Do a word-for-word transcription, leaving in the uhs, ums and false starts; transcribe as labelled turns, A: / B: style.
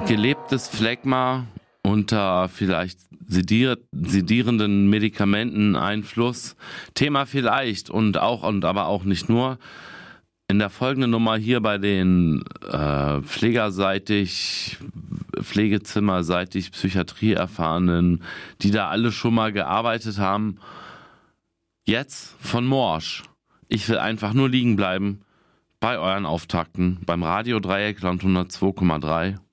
A: gelebtes Phlegma unter vielleicht sedier- sedierenden Medikamenten Einfluss. Thema vielleicht und auch und aber auch nicht nur. In der folgenden Nummer hier bei den äh, pflegerseitig, pflegezimmerseitig Psychiatrieerfahrenen, die da alle schon mal gearbeitet haben. Jetzt von Morsch. Ich will einfach nur liegen bleiben bei euren Auftakten beim Radio Dreieckland hundertzwei Komma drei.